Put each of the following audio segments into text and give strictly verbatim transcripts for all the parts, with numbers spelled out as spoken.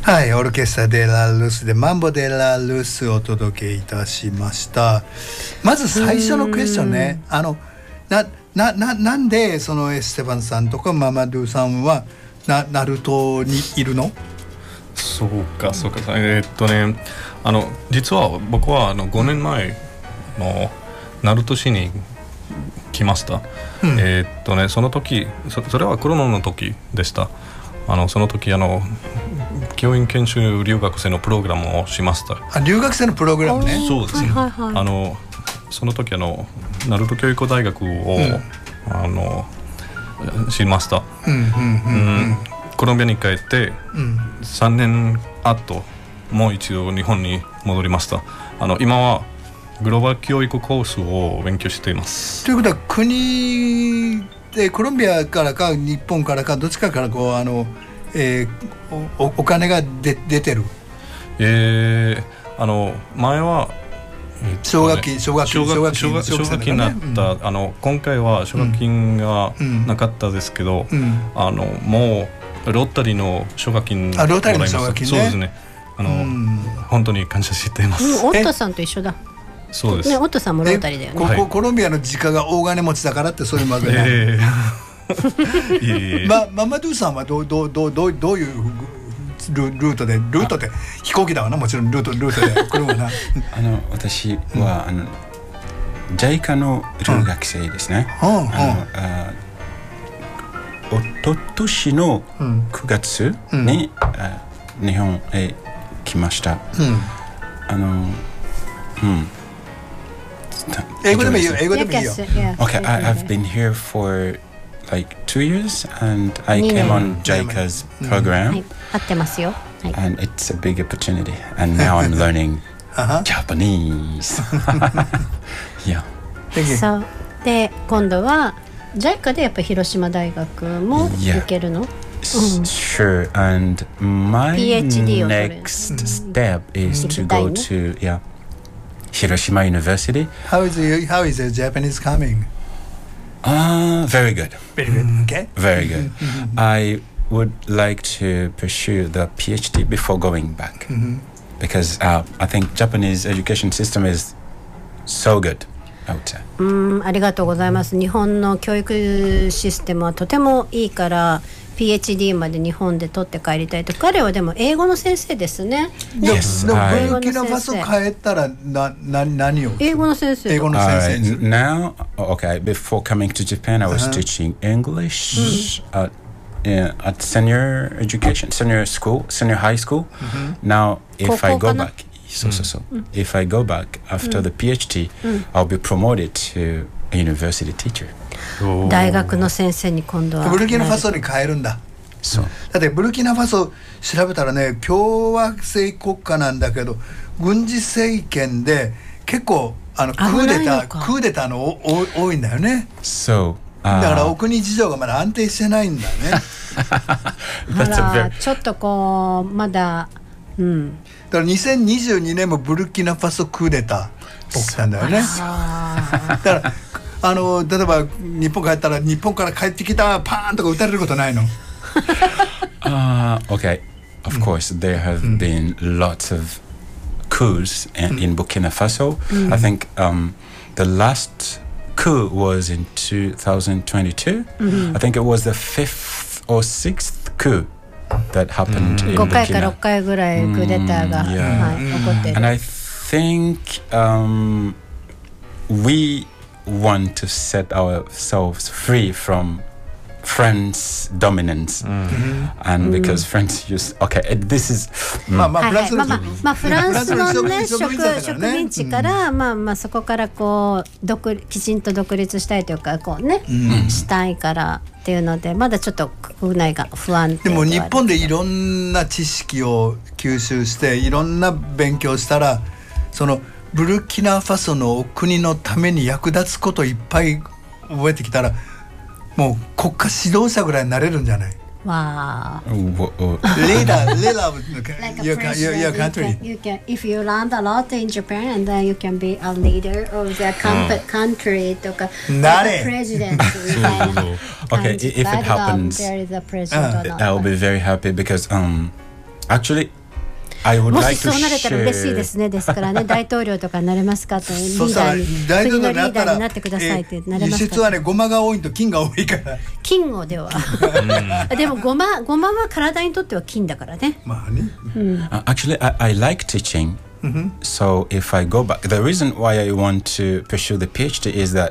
はい、オルケストラデラルスでマンボデラルスをお届けいたしました。まず最初のクエスチョンね、あのななななんでそのエステファンさんとかママドゥさんはなナルトにいるの？ そうかそうか、えー、っとねあの実は僕はあのごねんまえのナルト市に来ました、うん、えー、っとねその時 そ, それはコロナの時でした。あのその時あの教員研修留学生のプログラムをしました。 あ、留学生のプログラムね。 そうですね、 はいはいはい、 あのその時あのナルト教育大学を、うん、あのしました、うんうんうんうん、コロンビアに帰って、うん、さんねんあともう一度日本に戻りました。あの今はグローバル教育コースを勉強しています。 ということは国でコロンビアからか日本からかどっちかからこうあの、えー、お, お金がで出てる。 えー、あの前は、 えー、奨学金奨学金奨学金奨学金になった、うん、あの今回は奨学金がなかったですけど、うんうん、あのもうロータリーの奨学金あロータリーの奨学金ね。 そうですね。あの、うん、本当に感謝しています。 うん、オットさんと一緒だ。 そうです、 ね、オットさんもロータリーだよね。 ここコロンビアの実家が大金持ちだからってそういうわけない、えーま、ママドゥさんはどうどうどうどうどういうル, ルートでルートって飛行機だわな、もちろんルートルートで来るわなあの私は、うん、あの ジャイカ の留学生ですね、うん、あの、うん、あおととしのくがつに、うん、日本へ来ました、うん、あのうん英語でもいいよ、英語でもいいよ。 Okay, I, I've been here for like two years and I came on ジャイカ 's program、はい、 合ってますよ、はい、 and it's a big opportunity and now I'm learning Japanese yeah そうで今度は ジャイカ でやっぱ広島大学も受けるの、yeah. うん、Sure, and my ピーエイチディー を next step is to go to yeah Hiroshima University. How is your, how is your Japanese coming? Ah, uh, very good. Very good. Okay. Very good. I would like to pursue the PhD before going back, mm-hmm. because uh, I think Japanese education system is so good. うん、ありがとうございます。日本の教育システムはとてもいいからピーエイチディー まで日本で取って帰りたいと。彼はでも英語の先生ですね。 Yes. でもブルキナファソ帰ったらなな何を？ 英語の先生。 英語の先生。 Uh, now, okay. Before coming to Japan, I was、uh-huh. teaching English、うん、at, uh, at senior education, senior school, senior high school.、Mm-hmm. Now, if I go back.So, so, so. Mm. If I go back after、mm. the PhD,、mm. I'll be promoted to a university teacher. 大学の先生に今度はブルキナファソに変えるんだ。そう。だってブルキナファソ調べたらね、共和制国家なんだけど軍事政権で結構あのクーデタークーデターのおお多いんだよね。 So,、 uh, だからお国事情がまだ安定してないんだね。 ほらちょっとこうまだ。うん、 だからにせんにじゅうにねんもブルキナファソクーデター起きたんだよね。だからあの例えば日本帰ったら日本から帰ってきたパーンとか撃たれることないの？ uh, Okay, of course there have been lots of coups in, in Burkina Faso. I think um, the last coup was in two thousand twenty-two. I think it was the fifth or sixth coup.That happened、mm. in ごかいかろっかいぐらいクーデターが、 mm, yeah. はい、起こってる。 And I think、um, we want to set ourselves free from France dominance、mm. and because、mm. France used okay this is、 まあまあフランスの、 はいはい、まあまあフランスのね植民地から、うん、まあまあそこからこう独きちんと独立したいというかこうね、うん、したいからっていうのでまだちょっと国内が不安定でも日本でいろんな知識を吸収していろんな勉強したらそのブルキナファソの国のために役立つこといっぱい覚えてきたらもう国家指導者ぐらいになれるんじゃない？ わあ。 リーダー、リーダー like your, your, your country. You can, if you learn a lot in Japan and then you can be a leader of the country とか、 なれ。 president みたいな。 Okay, if it happens, there is a president or not. I'll be very happy because um, Actually, I would もし like そう to なれたら嬉しいで share. すね。ですからね、大統領とかになれますかと、リそしたらーダーに、 大統国のリー領になったらダーになってくださいってなれ輸ますか。 出はね、ごまが多いと金が多いから金をでは。でもごま、ごまは体にとっては金だからね。 まあね、 Uh, actually, I, I like teaching. So if I go back, the reason why I want to pursue the PhD is that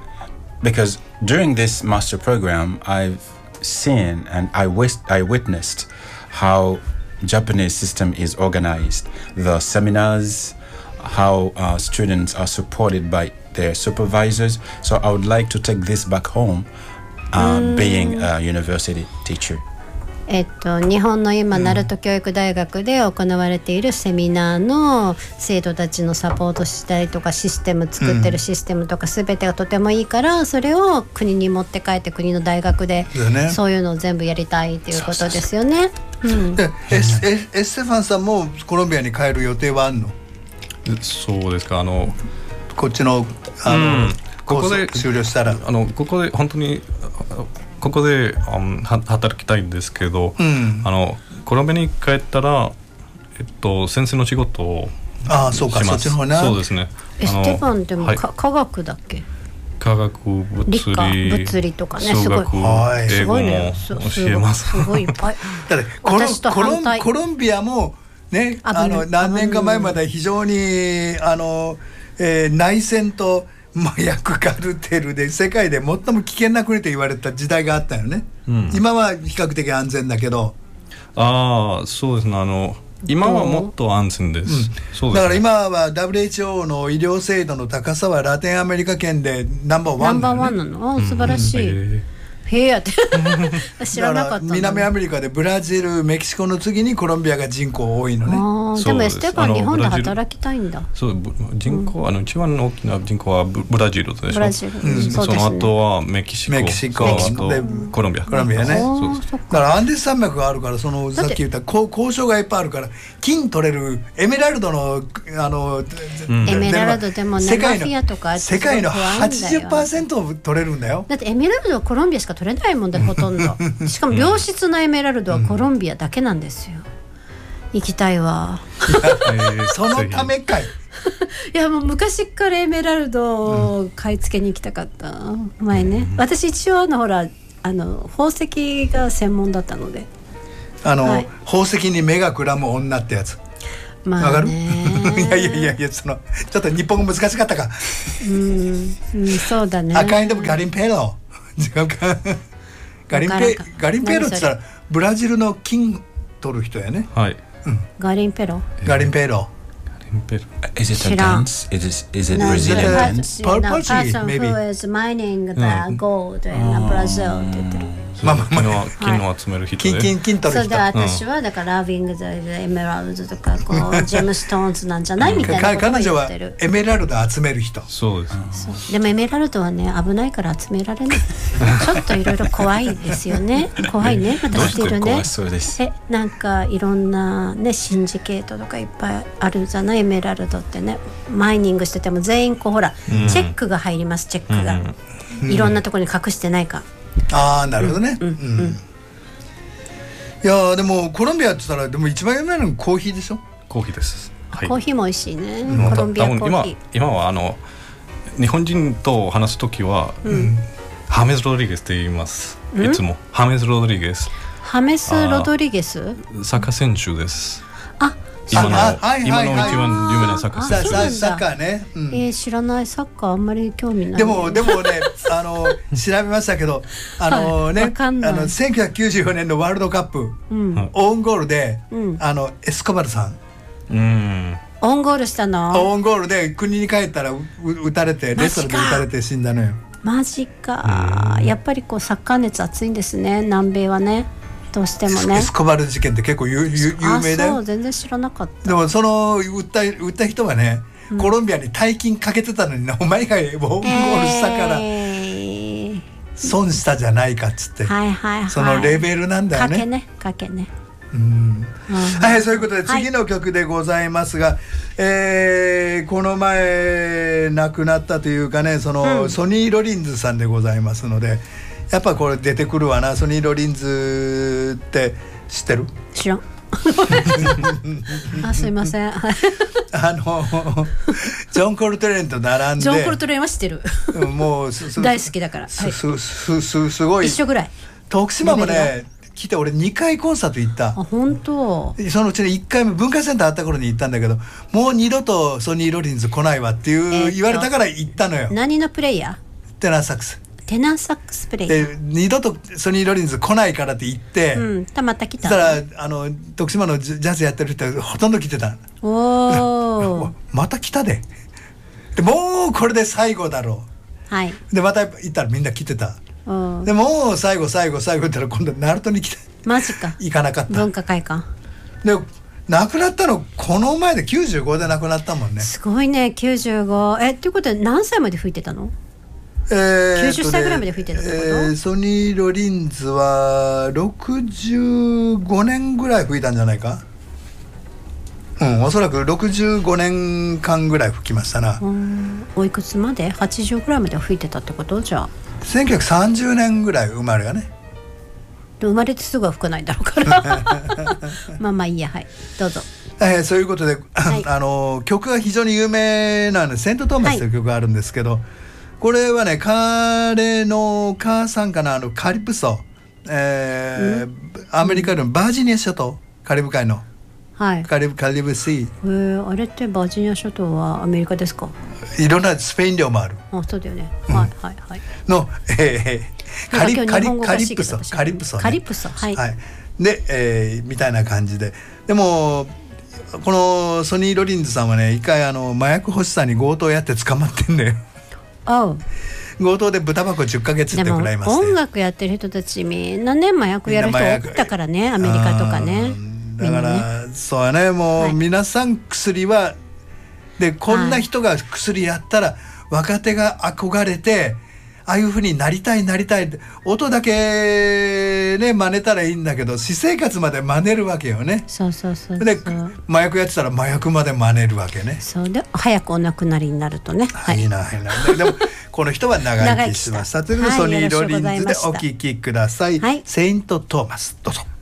because during this master program, I've seen and I, wis- I witnessed how Japanese system is organized, the seminars, how uh, students are supported by their supervisors. So I would like to take this back home, uh, being a university teacher. えっと、日本の今、鳴門教育大学で行われているセミナーの生徒たちのサポートしたりとか、システム作ってるシステムとか全てがとてもいいから、それを国に持って帰って国の大学でそういうのを全部やりたいっていうことですよね。 でエス、エステファンさんもコロンビアに帰る予定はあるの？ そうですか。あのこっちのあの、うん、 ここで終了したらあのここで本当にここで、うん、働きたいんですけど、うん、あのコロンビアに帰ったら、えっと、先生の仕事をああそうかそっちの方ね。 そうですね。 エステファンでも、はい、科学だっけ？ 科学、物理、 物理とかね、 数学、英語も教えます。 すごいいっぱい。 だってコロン、コロン、コロンビアもね、あの何年か前まで非常にあの、えー、内戦と麻薬カルテルで世界で最も危険な国と言われた時代があったよね。うん、今は比較的安全だけど。 ああ、そうですね。あの。今はもっと安全です。うん、そうですね、 だから今は ダブリューエイチオー の医療制度の高さはラテンアメリカ圏でナンバーワン、ね、 ナンバーワンなの？素晴らしい。うんへえやって知らなかったの。 南アメリカでブラジル、メキシコの次にコロンビアが人口多いのね。 あでもエステファン日本で働きたいんだ。 そう人口、うん、あの一番大きな人口はブラジルでしょ。 ブラジル、うん、 その後はメキシコ、 メキシコ、 あとコロンビア。 コロンビアね。だからアンデス山脈があるからそのさっき言った交渉がいっぱいあるから金取れるエメラルドのあの、 うん、エメラルドでも生マフィアとか世界の はちじゅっパーセント 取れるんだよ。 だってエメラルドはコロンビアしか取れないもんだほとんどしかも良質なエメラルドはコロンビアだけなんですよ。行きたいわそのためかいいやもう昔からエメラルドを買い付けに行きたかった前ね。私一応あのほらあの宝石が専門だったのであの、はい、宝石に目がくらむ女ってやつまあねいやいやいやいやそのちょっと日本語難しかったかうん、うん、そうだね。 赤いでもガリンペロ違うかガリンペガリンペロって言ったらブラジルの金取る人やね。 はい。 うん、ガリンペロ。 ガリンペロ。 Is it a dance? Is it, is it Brazilian dance? Person who is mining the gold in Brazil って言ってる。 まあまあまあ金を集める人で。 金金金取る人。 そうで私はだからラビングでエメラルドとかこうジェムストーンズなんじゃないみたいなことを言ってる。 彼女はエメラルド集める人。 そうです。 でもエメラルドはね危ないから集められない。ちょっといろいろ怖いですよね。怖いね。また知ってるね。えなんかいろんなねシンジケートとかいっぱいあるじゃない。エメラルドってねマイニングしてても全員こうほら、うん、チェックが入りますチェックが、うん、いろんなところに隠してないか、 うん、ああなるほどね、うんうんうん、いやでもコロンビアって言ったらでも一番有名なのコーヒーでしょ。 コーヒーです、 はい、コーヒーも美味しいね、うん、コロンビアコーヒー今, 今はあの日本人と話すときは、うん、ハメス・ロドリゲスって言います、うん、いつもハメス・ロドリゲスハメス・ロドリゲスサッカー選手です。 あ今の、はいはいはい、今の一番有名なサッカー選手。 サッカーね、 うん、えー、知らないサッカーあんまり興味ない。 でもでもねあの調べましたけどあのね、はい、あのせんきゅうひゃくきゅうじゅうよねんのワールドカップ、うん、オウンゴールで、うん、あのエスコバルさん、 うん、 オウンゴールしたの。 オウンゴールで国に帰ったら撃たれてレストランで撃たれて死んだのよ。 マジか。やっぱりこうサッカー熱熱いんですね南米はね。どうしてもねエスコバル事件って結構有名だよ。 あそう全然知らなかった。 でもその撃った、撃った人はね、うん、コロンビアに大金かけてたのにお前がオウンゴールしたから、えー、損したじゃないかっつって、 はいはいはい、 そのレベルなんだよね。 かけねかけねうん、うん、はいそういうことで次の曲でございますが、はい、えー、この前亡くなったというかねその、うん、ソニー・ロリンズさんでございますのでやっぱこれ出てくるわな。ソニー・ロリンズって知ってる？ 知らん。 あ、すいません。 あのジョン・コルトレーンと並んで、 ジョン・コルトレーンは知ってる。 もう大好きだから。 す、はい、す, す, す, すごい。 一緒ぐらい。 徳島もね来て、俺にかいコンサート行った。 あ、本当。 そのうちにいっかいめ文化センターあった頃に行ったんだけど、もう二度とソニー・ロリンズ来ないわっていう、えー、言われたから行ったのよ。 何のプレイヤー？テナーサックス。 テナーサックスプレイヤー。 で二度とソニー・ロリンズ来ないからって言って、 うん、たまた来た。 そしたらあの徳島のジャズやってる人ほとんど来てた。 おお。 また来たで。でもうこれで最後だろう。はい。 でまた行ったらみんな来てた。でもう最後最後最後って言ったら今度ナルトに来て。 マジか。 行かなかった。 文化会館。 で亡くなったのこの前できゅうじゅうごで亡くなったもんね。 すごいね、きゅうじゅうご。えっていうことは何歳まで吹いてたの？ えー、 きゅうじゅっさいぐらいまで吹いてたってこと？えー、ソニー・ロリンズはろくじゅうごねんぐらい吹いたんじゃないか。うん、おそらくろくじゅうごねんかんぐらい吹きましたな。 うん、おいくつまで？はちじゅうぐらいまで吹いてたってこと？じゃあせんきゅうひゃくさんじゅうねんぐらい生まれがね。 生まれてすぐは吹かないだろうからまあまあいいや、はい、どうぞ。 えー、そういうことで、 はい、 あの曲が非常に有名なのでセント・トーマスという曲があるんですけど、はい、これはね彼の母さんかな、あのカリプソ、えーうん、アメリカのバージニア諸島、カリブ海の、はい、カリブ、カリブシー。 へー、あれってバージニア諸島はアメリカですか？ いろんなスペイン領もある。 あ、そうだよね、うん、はいはいはい。 の、えー、カリカリカリプソカリプソ、ね、 カリプソ、はい、 はい、で、えー、みたいな感じで、でもこのソニー・ロリンズさんはね一回あの麻薬欲しさに強盗やって捕まってんだよ。強盗で豚箱じゅっかげつってくらいまして、 でも音楽やってる人たちみんなね麻薬やる人多かったからね、アメリカとかね。 だから、ね、そうやね、もう、はい、皆さん薬はでこんな人が薬やったら、はい、若手が憧れてああいう風になりたいなりたいって、音だけね真似たらいいんだけど私生活まで真似るわけよね。 そうそうそうそう。 で麻薬やってたら麻薬まで真似るわけね。 そうで早くお亡くなりになるとね。 はい、いいな、いいな。でもこの人は長生きしましたというのをソニー・ロリンズでお聴きください。はい、セイント・トーマス、どうぞ。